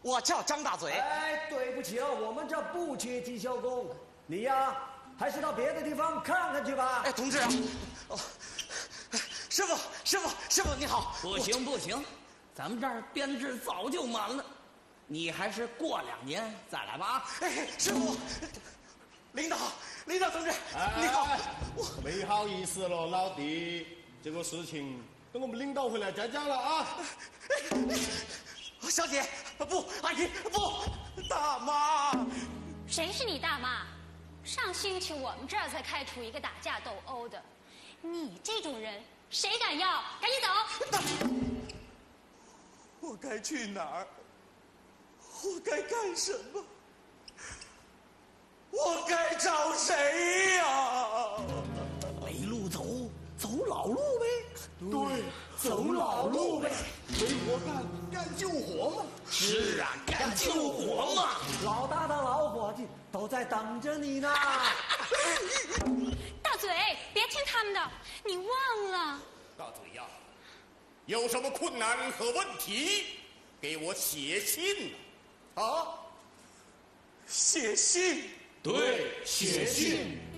我叫张大嘴。 哎，对不起了，我们这不缺技校工，你呀，还是到别的地方看看去吧。 哎，同志啊，哦，师傅，你好。 不行，咱们这儿编制早就满了，你还是过2年再来吧啊！ 哎，师傅，领导同志，你好。 没好意思了，老弟，这个事情等我们领导回来再讲了啊。 小姐，不，阿姨，不，大妈。 谁是你大妈？上星期我们这儿才开除一个打架斗殴的，你这种人谁敢要？赶紧走！ 我该去哪儿？我该干什么？我该找谁呀？ 没路走，走老路呗。 对，走老路呗。没活干救活嘛。 是啊，干救活嘛。 老大的老伙计都在等着你呢。 大嘴，别听他们的，你忘了。 大嘴呀，有什么困难和问题，给我写信啊！ 写信。 对，写信。